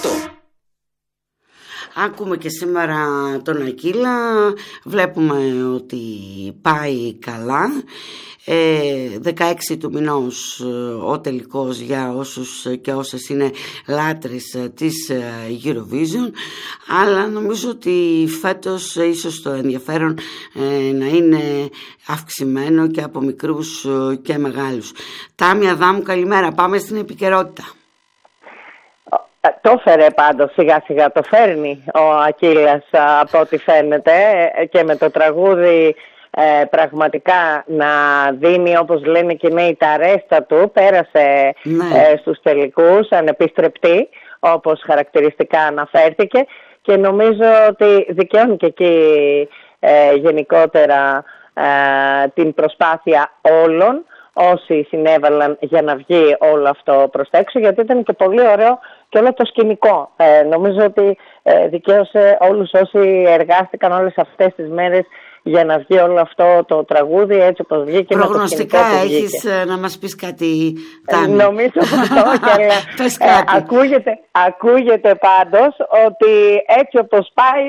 Άκουμε και σήμερα τον Ακύλα, βλέπουμε ότι πάει καλά. 16 του μηνός ο τελικός για όσους και όσες είναι λάτρες της Eurovision, αλλά νομίζω ότι φέτος ίσως το ενδιαφέρον να είναι αυξημένο και από μικρούς και μεγάλους. Τάμι Αδάμου, καλημέρα, πάμε στην επικαιρότητα. Το φέρε πάντως, σιγά σιγά το φέρνει ο Ακύλας από ό,τι φαίνεται, και με το τραγούδι πραγματικά να δίνει, όπως λένε και οι νέοι, τα ρέστα του. Πέρασε στους τελικούς ανεπιστρεπτή, όπως χαρακτηριστικά αναφέρθηκε, και νομίζω ότι δικαιώνει και εκεί γενικότερα την προσπάθεια όλων όσοι συνέβαλαν για να βγει όλο αυτό προς τα έξω, γιατί ήταν και πολύ ωραίο και όλο το σκηνικό. Νομίζω ότι δικαίωσε όλους όσοι εργάστηκαν όλες αυτές τις μέρες για να βγει όλο αυτό το τραγούδι έτσι όπως βγήκε. Προγνωστικά έχεις να μας πεις κάτι, Τάμι? Νομίζω αυτό και ακούγεται πάντως ότι έτσι όπως πάει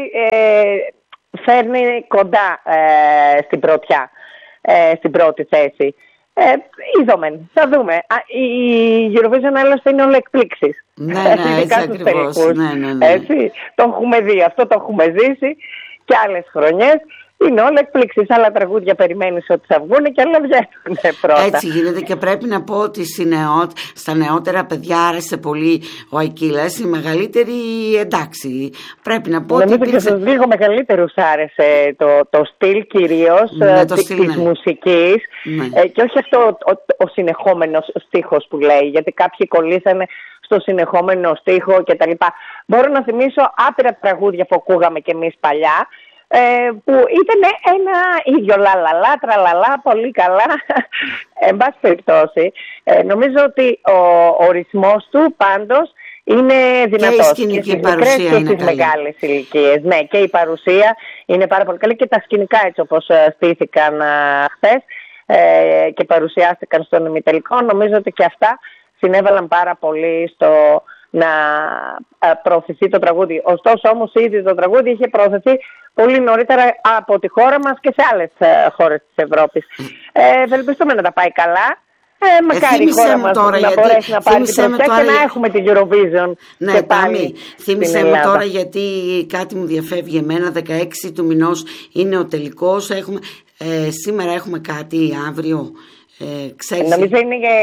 φέρνει κοντά στην πρωτιά, στην πρώτη θέση. Είδαμε, θα δούμε. Η Eurovision άλλωστε είναι όλα εκπλήξεις. Ναι, έτσι ακριβώς. Έτσι, το έχουμε δει, αυτό το έχουμε ζήσει και άλλες χρονιές. Είναι όλα εκπλήξεις. Άλλα τραγούδια περιμένεις ότι θα βγουν και άλλα βγαίνουν πρώτα. Έτσι γίνεται, και πρέπει να πω ότι στα νεότερα παιδιά άρεσε πολύ ο Ακύλας. Οι μεγαλύτεροι, εντάξει, πρέπει να πω ότι και στους λίγο μεγαλύτερους άρεσε το στυλ κυρίως της μουσικής, και όχι αυτό ο συνεχόμενος στίχος που λέει, γιατί κάποιοι κολλήσανε στο συνεχόμενο στίχο κτλ. Μπορώ να θυμίσω άπειρα τραγούδια που ακούγαμε κι εμείς παλιά, που ήταν ένα ίδιο λαλαλά, τραλαλά, πολύ καλά. Εν πάση περιπτώσει, νομίζω ότι ο ορισμός του πάντως είναι δυνατός. Και η σκηνική παρουσία και είναι στις μεγάλες ηλικίες. Ναι, και η παρουσία είναι πάρα πολύ καλή, και τα σκηνικά έτσι όπως στήθηκαν χθες και παρουσιάστηκαν στον ημιτελικό, νομίζω ότι και αυτά συνέβαλαν πάρα πολύ στο να προωθηθεί το τραγούδι. Ωστόσο όμως ήδη το τραγούδι είχε προωθηθεί πολύ νωρίτερα από τη χώρα μας και σε άλλες χώρες της Ευρώπης. Ευελπιστούμε να τα πάει καλά. Μακάρι η χώρα μας να μπορέσει να πάρει την πρωτιά και να έχουμε την Eurovision. Ναι, και πάλι. Θύμισε μου τώρα, γιατί κάτι μου διαφεύγει εμένα. 16 του μηνός είναι ο τελικός. Σήμερα έχουμε κάτι, αύριο. Νομίζω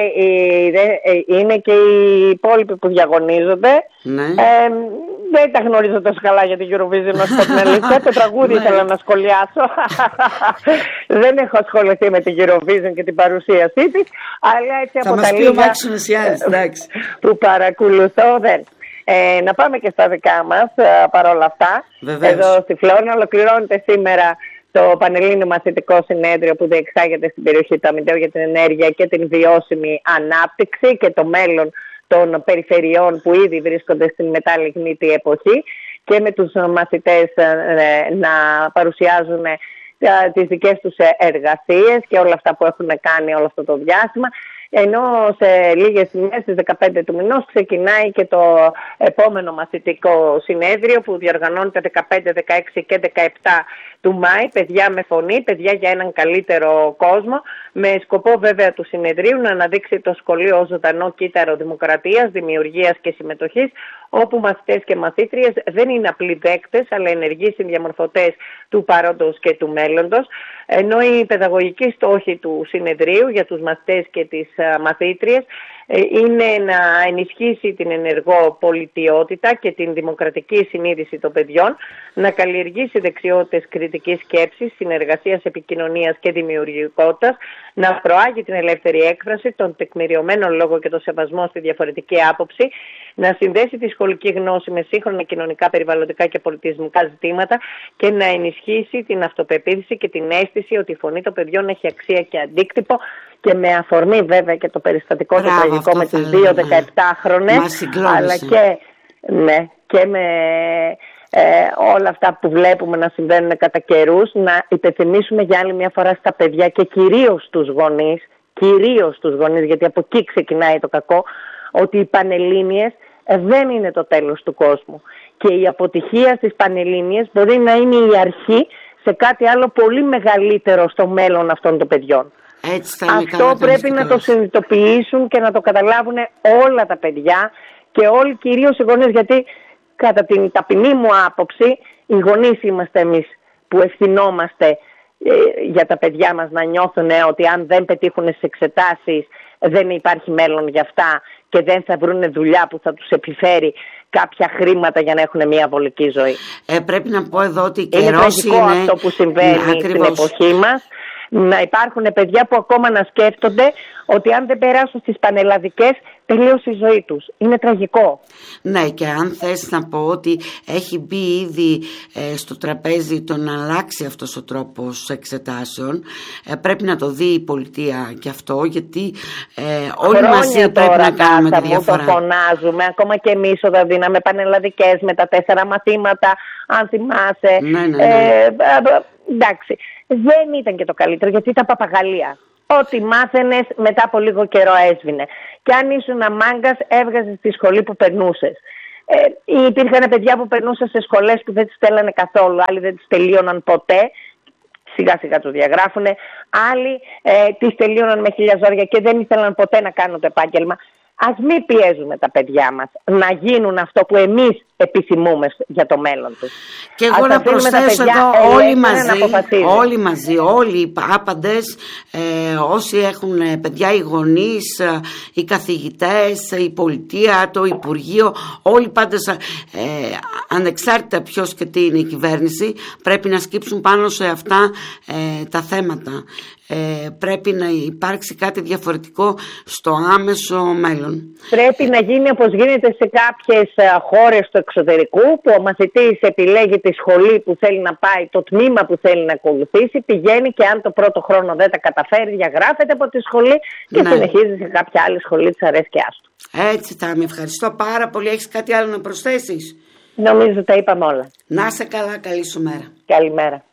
είναι και οι υπόλοιποι που διαγωνίζονται. Ναι. Δεν τα γνωρίζω τόσο καλά για την Eurovision, να σου πω την αλήθεια. Το τραγούδι ήθελα να σχολιάσω. Δεν έχω ασχοληθεί με την Eurovision και την παρουσίασή της, αλλά έτσι από τα λίγα που παρακολουθώ δεν. Να πάμε και στα δικά μας παρόλα αυτά. Βεβαίως. Εδώ στη Φλόρινα ολοκληρώνεται σήμερα το Πανελλήνιο Μαθητικό Συνέδριο που διεξάγεται στην περιοχή του Αμυντέου για την ενέργεια και την βιώσιμη ανάπτυξη και το μέλλον των περιφερειών που ήδη βρίσκονται στην μεταλλιγνήτη εποχή, και με τους μαθητές να παρουσιάζουν τις δικές τους εργασίες και όλα αυτά που έχουν κάνει όλο αυτό το διάστημα. Ενώ σε λίγες ημέρες, στις 15 του μηνός, ξεκινάει και το επόμενο μαθητικό συνέδριο που διοργανώνεται 15, 16 και 17 του Μάη. Παιδιά με φωνή, παιδιά για έναν καλύτερο κόσμο, με σκοπό βέβαια του συνεδρίου να αναδείξει το σχολείο ως ζωντανό κύτταρο δημοκρατίας, δημιουργίας και συμμετοχής, όπου μαθητές και μαθήτριες δεν είναι απλοί δέκτες, αλλά ενεργοί συνδιαμορφωτές του παρόντος και του μέλλοντος. Ενώ η παιδαγωγική στόχη του συνεδρίου για τους μαθητές και τις μαθήτριες είναι να ενισχύσει την ενεργό πολιτιότητα και την δημοκρατική συνείδηση των παιδιών, να καλλιεργήσει δεξιότητες κριτικής σκέψης, συνεργασίας, επικοινωνίας και δημιουργικότητας, να προάγει την ελεύθερη έκφραση, τον τεκμηριωμένο λόγο και το σεβασμό στη διαφορετική άποψη, να συνδέσει τη σχολική γνώση με σύγχρονα κοινωνικά, περιβαλλοντικά και πολιτισμικά ζητήματα και να ενισχύσει την αυτοπεποίθηση και την αίσθηση ότι η φωνή των παιδιών έχει αξία και αντίκτυπο. Και με αφορμή βέβαια και το περιστατικό το τραγικό με τις δύο 17χρονες, αλλά και με όλα αυτά που βλέπουμε να συμβαίνουν κατά καιρούς, να υπενθυμίσουμε για άλλη μια φορά στα παιδιά και κυρίως στους γονείς, γιατί από εκεί ξεκινάει το κακό, ότι οι Πανελλήνιες δεν είναι το τέλος του κόσμου. Και η αποτυχία στις Πανελλήνιες μπορεί να είναι η αρχή σε κάτι άλλο πολύ μεγαλύτερο στο μέλλον αυτών των παιδιών. Αυτό πρέπει να το συνειδητοποιήσουν και να το καταλάβουν όλα τα παιδιά και όλοι, κυρίως οι γονείς, γιατί κατά την ταπεινή μου άποψη οι γονείς είμαστε εμείς που ευθυνόμαστε για τα παιδιά μας να νιώθουν ότι αν δεν πετύχουν στις εξετάσεις δεν υπάρχει μέλλον για αυτά και δεν θα βρουν δουλειά που θα τους επιφέρει κάποια χρήματα για να έχουν μια βολική ζωή. Πρέπει να πω εδώ ότι είναι τραγικό αυτό που συμβαίνει στην εποχή μας. Να υπάρχουν παιδιά που ακόμα να σκέφτονται ότι αν δεν περάσουν στις πανελλαδικές τελείωσε η ζωή τους. Είναι τραγικό. Ναι, και αν θες να πω ότι έχει μπει ήδη στο τραπέζι το να αλλάξει αυτός ο τρόπος εξετάσεων, πρέπει να το δει η πολιτεία και αυτό, γιατί όλοι μαζί πρέπει να κάνουμε τη διαφορά. Το φωνάζουμε, ακόμα και εμείς όταν δίναμε πανελλαδικές με τα 4 μαθήματα, αν θυμάσαι. Ναι. Εντάξει, δεν ήταν και το καλύτερο, γιατί ήταν παπαγαλία. Ό,τι μάθαινες μετά από λίγο καιρό έσβηνε. Και αν ήσουν μάγκας έβγαζες τη σχολή που περνούσες. Υπήρχαν παιδιά που περνούσαν σε σχολές που δεν τις στέλνανε καθόλου, άλλοι δεν τις τελείωναν ποτέ, σιγά σιγά τους διαγράφουνε, άλλοι τις τελείωναν με χίλια ζόρια και δεν ήθελαν ποτέ να κάνουν το επάγγελμα. Ας μην πιέζουμε τα παιδιά μας να γίνουν αυτό που εμείς επιθυμούμε για το μέλλον τους. Και εγώ να προσθέσω εδώ όλοι μαζί, όλοι οι άπαντες, όσοι έχουν παιδιά, οι γονείς, οι καθηγητές, η πολιτεία, το Υπουργείο, όλοι πάντες, ανεξάρτητα ποιος και τι είναι η κυβέρνηση, πρέπει να σκύψουν πάνω σε αυτά τα θέματα. Πρέπει να υπάρξει κάτι διαφορετικό στο άμεσο μέλλον. Πρέπει να γίνει όπως γίνεται σε κάποιες χώρες του εξωτερικού, που ο μαθητής επιλέγει τη σχολή που θέλει να πάει, το τμήμα που θέλει να ακολουθήσει, πηγαίνει και αν το πρώτο χρόνο δεν τα καταφέρει, διαγράφεται από τη σχολή και συνεχίζει σε κάποια άλλη σχολή της αρέσκειάς του. Έτσι, Τάμι, ευχαριστώ πάρα πολύ. Έχεις κάτι άλλο να προσθέσεις? Νομίζω τα είπαμε όλα. Να είσαι καλά, καλή σου μέρα. Καλημέρα.